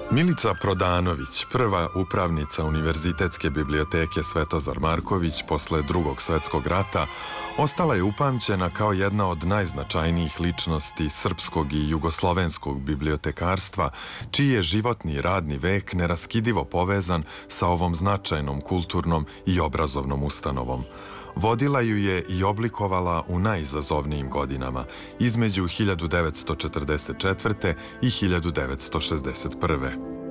Milica Prodanović, prva upravnica Univerzitetske biblioteke Svetozar Marković posle Drugog svetskog rata, ostala je upamćena kao jedna od najznačajnijih ličnosti srpskog i jugoslovenskog bibliotekarstva, čiji je životni i radni vek neraskidivo povezan sa ovom značajnom kulturnom i obrazovnom ustanovom. Vodila ju je i oblikovala u najizazovnijim godinama, između 1944. i 1961.